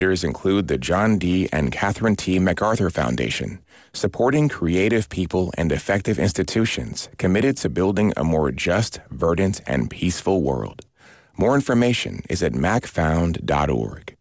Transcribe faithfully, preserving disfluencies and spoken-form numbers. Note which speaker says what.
Speaker 1: Leaders include the John D. and Catherine T. MacArthur Foundation, supporting creative people and effective institutions committed to building a more just, verdant, and peaceful world. More information is at mac found dot org.